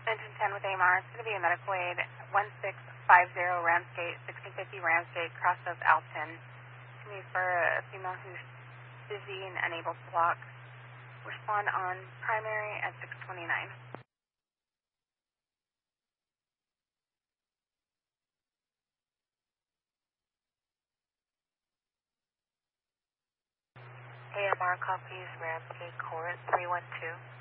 Engine 10 with AMR. It's going to be a medical aid 1650 Ramsgate, 1650 Ramsgate, cross of Alton. It's going to be for a female who's dizzy and unable to walk. Respond on primary at 629. AMR copies Ramsgate Court 312.